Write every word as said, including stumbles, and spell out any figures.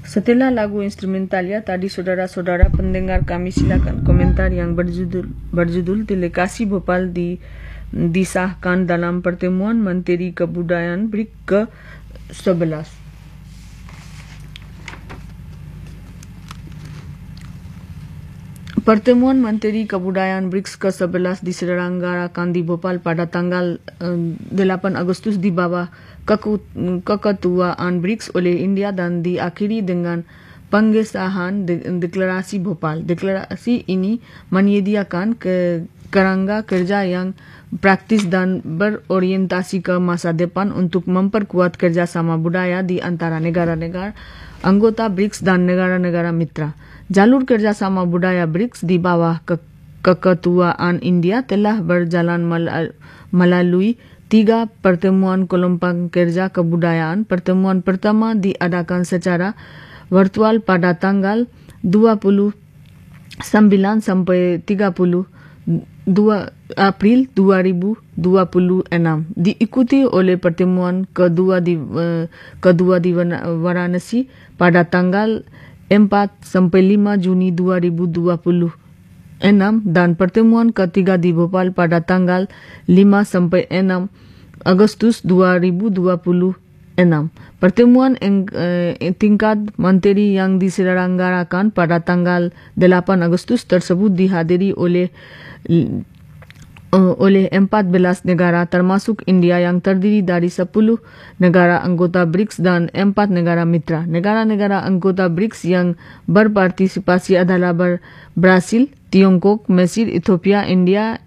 Setelah lagu instrumentalnya tadi, saudara-saudara pendengar kami silakan komentar yang berjudul berjudul Delegasi Bhopal di disahkan dalam pertemuan Menteri Kebudayaan B R I C ke sebelas. Pertemuan Menteri Kebudayaan B R I C ke sebelas diselenggarakan di Bhopal pada tanggal delapan Agustus di bawah keketuaan B R I C oleh India dan diakhiri dengan pengesahan deklarasi Bhopal. Deklarasi ini menyediakan ke kerangka kerja yang praktis dan berorientasi ke masa depan untuk memperkuat kerjasama budaya di antara negara-negara anggota B R I C dan negara-negara mitra. Jalur kerjasama budaya B R I C di bawah ke keketuaan India telah berjalan melalui tiga pertemuan kelompok kerja kebudayaan. Pertemuan pertama diadakan secara virtual pada tanggal dua puluh sembilan sampai tiga puluh dua April dua ribu dua puluh enam, diikuti oleh pertemuan kedua di uh, kedua di Varanasi pada tanggal empat sampai lima Juni dua ribu dua puluh enam dan pertemuan ketiga di Bhopal pada tanggal lima sampai enam Agustus dua ribu dua puluh enam. Pertemuan eng, eh, tingkat menteri yang diselenggarakan pada tanggal delapan Agustus tersebut dihadiri oleh uh, oleh empat belas negara termasuk India yang terdiri dari sepuluh negara anggota B R I C dan empat negara mitra. Negara-negara anggota B R I C yang berpartisipasi adalah Brazil, Tiongkok, Mesir, Ethiopia, India,